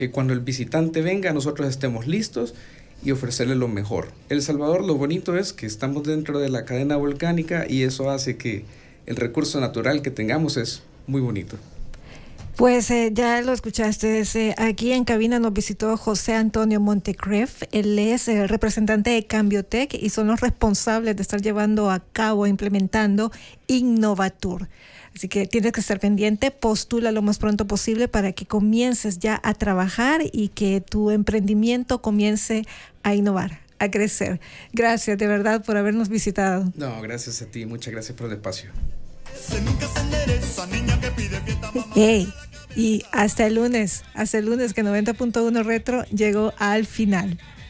que cuando el visitante venga nosotros estemos listos y ofrecerle lo mejor. El Salvador, lo bonito es que estamos dentro de la cadena volcánica y eso hace que el recurso natural que tengamos es muy bonito. Pues ya lo escuchaste, aquí en cabina nos visitó José Antonio Montecref. Él es el representante de Cambiotec y son los responsables de estar llevando a cabo, implementando Innovatur. Así que tienes que estar pendiente, postula lo más pronto posible para que comiences ya a trabajar y que tu emprendimiento comience a innovar, a crecer. Gracias de verdad por habernos visitado. No, gracias a ti, muchas gracias por el espacio. Hey, y hasta el lunes que 90.1 Retro llegó al final.